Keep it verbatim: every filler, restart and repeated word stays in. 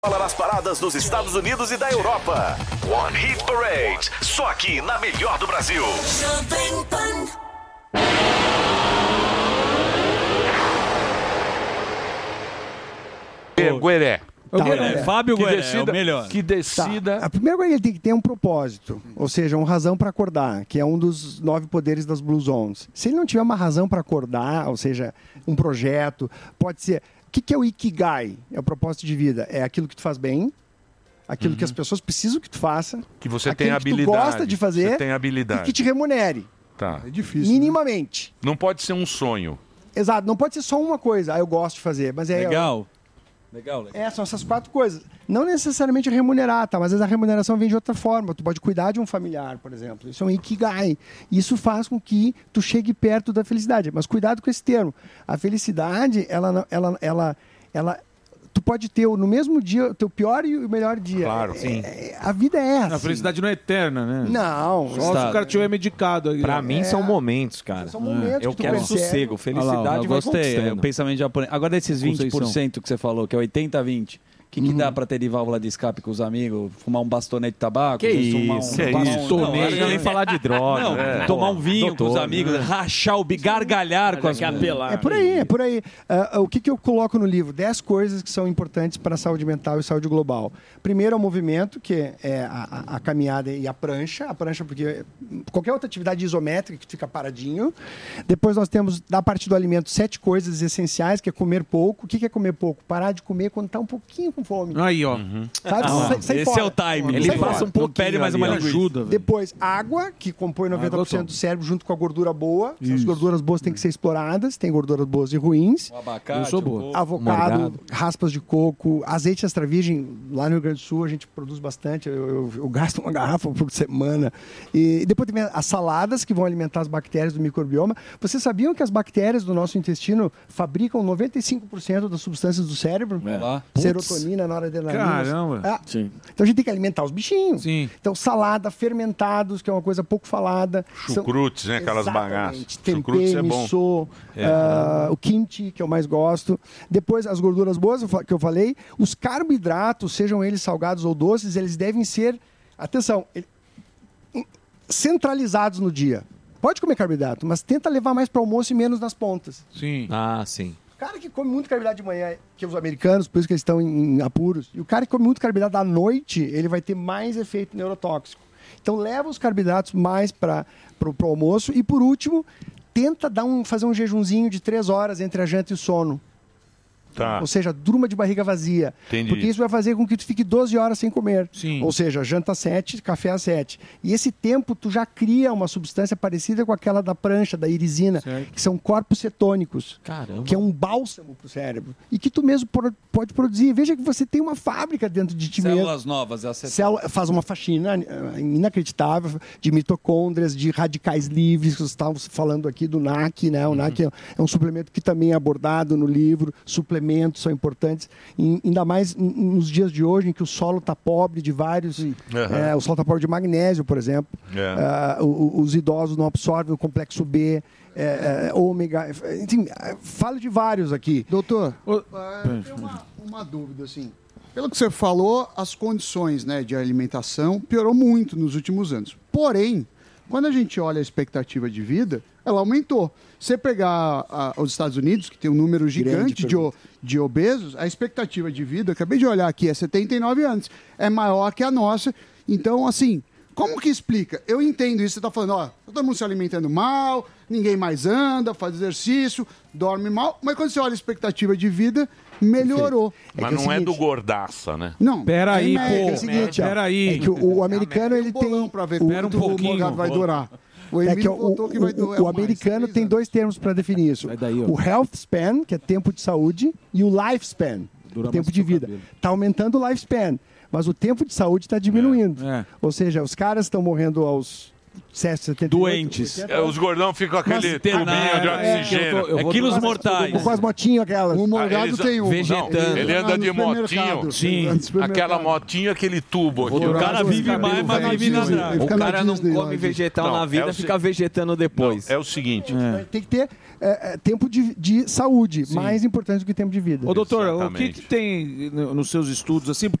Fala nas paradas dos Estados Unidos e da Europa. One Hit Parade, só aqui na melhor do Brasil. Gueré. Tá, Gueré, é. Fábio Que Gueré, decida- é o melhor. Que decida. Tá. A primeira coisa que ele tem que ter é um propósito, ou seja, uma razão para acordar, que é um dos nove poderes das Blue Zones. Se ele não tiver uma razão para acordar, ou seja, um projeto, pode ser... O que, que é o Ikigai? É o propósito de vida. É aquilo que tu faz bem, aquilo que as pessoas precisam que tu faça, Que você aquilo tem que tu habilidade. gosta de fazer Você tem habilidade. e que te remunere, Tá. É difícil. minimamente. Não pode ser um sonho. Exato, não pode ser só uma coisa, ah, eu gosto de fazer, mas é... Legal. Legal, legal. É, são essas quatro coisas. Não necessariamente remunerar, tá? Mas às vezes a remuneração vem de outra forma. Tu pode cuidar de um familiar, por exemplo. Isso é um Ikigai. Isso faz com que tu chegue perto da felicidade. Mas cuidado com esse termo. A felicidade, ela... não- ela, ela, ela tu pode ter no mesmo dia o teu pior e o melhor dia. Claro, É- sim. é- a vida é essa. A felicidade não é eterna, né? Não. Só se o cara tiver medicado. Aí, Pra ó. mim É. são momentos, cara. São momentos Eu que tu quero percebe. sossego, Olha lá, felicidade eu vai gostei, é o conquistando. pensamento japonês. Agora desses vinte por Conceição. cento que você falou, que é oitenta a vinte, o que, que dá pra ter de válvula de escape com os amigos? Fumar um bastonete de tabaco? Que fumar isso, um, que tomar isso. um- Não, Não, eu já nem falar de droga. Não, É. tomar um vinho com os Doutor, amigos, né? rachar o bico, gargalhar com as que apelar. É por aí, é por aí. Ah, ah, o que, que eu coloco no livro? Dez coisas que são importantes para a saúde mental e saúde global. Primeiro é o movimento, que é a, a- a caminhada e a prancha. A prancha porque qualquer outra atividade isométrica que fica paradinho. Depois nós temos, da parte do alimento, sete coisas essenciais, que é comer pouco. O que, que é comer pouco? Parar de comer quando está um pouquinho com fome. Aí, ó. Sabe? Ah, sai, sai esse fora. é o time. Ele Sai passa fora. um pouquinho Pede mais ali, uma ó. linguiça. Ajuda, velho. Depois, água, que compõe noventa por cento do cérebro, junto com a gordura boa. As Isso. gorduras boas têm que ser exploradas. Tem gorduras boas e ruins. O abacate, Eu sou o boa. coco. Avocado, Morgado. raspas de coco, azeite extra virgem. Lá no Rio Grande do Sul a gente produz bastante. Eu, eu- eu gasto uma garrafa por semana. E depois tem as saladas, que vão alimentar as bactérias do microbioma. Vocês sabiam que as bactérias do nosso intestino fabricam noventa e cinco por cento das substâncias do cérebro? É. Lá. Serotonina, noradrenalina. Caramba. É. Sim. Então a gente tem que alimentar os bichinhos. Sim. Então, salada, fermentados, que é uma coisa pouco falada. São- Chucrutes, né? Aquelas Exatamente. bagaças. Tempê, Chucrutes é bom. miso, É. ah, o kimchi, que eu mais gosto. Depois, as gorduras boas, eu fa- que eu falei. Os carboidratos, sejam eles salgados ou doces, eles devem ser, atenção, ele- centralizados no dia. Pode comer carboidrato, mas tenta levar mais para o almoço e menos nas pontas. Sim. Ah, sim. O cara que come muito carboidrato de manhã, que é os americanos, por isso que eles estão em, em apuros, e o cara que come muito carboidrato à noite, ele vai ter mais efeito neurotóxico. Então leva os carboidratos mais para o almoço. E por último, tenta dar um, fazer um jejunzinho de três horas entre a janta e o sono. Tá. Ou seja, durma de barriga vazia. Entendi. Porque isso vai fazer com que tu fique doze horas sem comer. Sim. Ou seja, janta às sete, café às sete. E esse tempo tu já cria uma substância parecida com aquela da prancha, da irisina, Certo. que são corpos cetônicos. Caramba. Que é um bálsamo para o cérebro. E que tu mesmo pro- pode produzir. Veja que você tem uma fábrica dentro de ti mesmo. Células novas, essa Célula, faz uma faxina eh, inacreditável de mitocôndrias, de radicais livres, que vocês estavam falando aqui do N A C, né? O N A C é, é um suplemento que também é abordado no livro. Suplementos são importantes, em- ainda mais n- nos dias de hoje, em que o solo está pobre de vários. eh, o solo está pobre de magnésio, por exemplo. É. Ah, o- o- os idosos não absorvem o complexo B, eh, eh, ômega. Enfim, eh, falo de vários aqui. Doutor, Ô, ah, eu tenho uma, uma dúvida, assim. Pelo que você falou, as condições, né, de alimentação piorou muito nos últimos anos. Porém, quando a gente olha a expectativa de vida, ela aumentou. Você pegar ah, os Estados Unidos, que tem um número gigante de, o- de obesos, a expectativa de vida, acabei de olhar aqui, é setenta e nove anos. É maior que a nossa. Então, assim, como que explica? Eu entendo isso, você está falando, ó, todo mundo se alimentando mal, ninguém mais anda, faz exercício, dorme mal, mas quando você olha a expectativa de vida, melhorou. É Mas que é o não é do seguinte- gordaça, né? Não. Peraí, é, pô. é, É o seguinte, ó, Peraí. é que o, o americano ele tem um bolão tem pra ver o- Pera um quanto o pouquinho. Morgado vai durar. O É que Emílio o, botou que vai o- durar o mais, americano três tem anos. dois termos para definir isso. Sai daí, ó. O health span, que é tempo de saúde, e o lifespan, Dura mais tempo que de o vida. cabelo. Está aumentando o lifespan, mas o tempo de saúde está diminuindo. É. Ou seja, os caras estão morrendo aos setenta e oito, Doentes. oitenta. É, os gordão ficam com aquele Mas- tubinho de É, oxigênio. eu tô- eu É vou- quilos mas- mortais. Com as motinhas aquelas. O Ah, Morgado eles- tem um. Vegetando. Ele anda de motinho. Sim. Aquela motinha, aquele tubo aqui. O cara vive mais, mas vive na Ele O fica na cara não Disney lá, come Disney. vegetal Não, na é vida, o fica se- vegetando depois. É o seguinte. Tem que ter é, é, tempo de, de saúde, mais importante do que tempo de vida. Ô, doutor, o que, Exatamente. que tem no- nos seus estudos, assim,